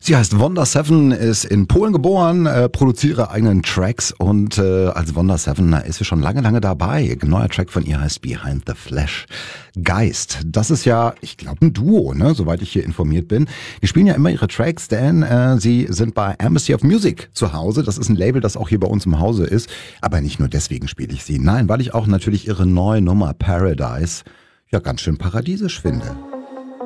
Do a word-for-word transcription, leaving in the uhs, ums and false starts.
Sie heißt Wonder Seven, ist in Polen geboren, äh, produziert ihre eigenen Tracks und äh, als Wonder Seven na, ist sie schon lange, lange dabei. Ein neuer Track von ihr heißt Behind the Flash. Geist, das ist ja, ich glaube, ein Duo, ne, soweit ich hier informiert bin. Die spielen ja immer ihre Tracks, denn äh, sie sind bei Embassy of Music zu Hause. Das ist ein Label, das auch hier bei uns im Hause ist. Aber nicht nur deswegen spiele ich sie. Nein, weil ich auch natürlich ihre neue Nummer Paradise ja ganz schön paradiesisch finde.